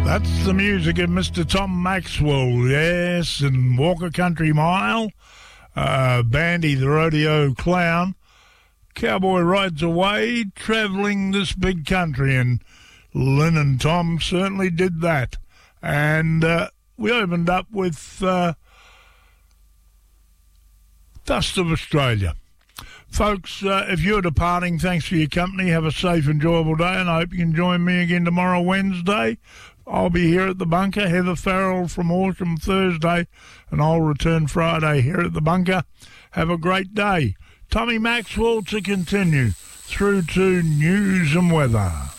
That's the music of Mr. Tom Maxwell, yes, and Walker Country Mile, Bandy the Rodeo Clown, Cowboy Rides Away, travelling this big country, and Lynn and Tom certainly did that. And we opened up with Dust of Australia. Folks, if you're departing, thanks for your company. Have a safe, enjoyable day, and I hope you can join me again tomorrow, Wednesday. I'll be here at the bunker. Heather Farrell from Horsham Thursday, and I'll return Friday here at the bunker. Have a great day. Tommy Maxwell to continue through to news and weather.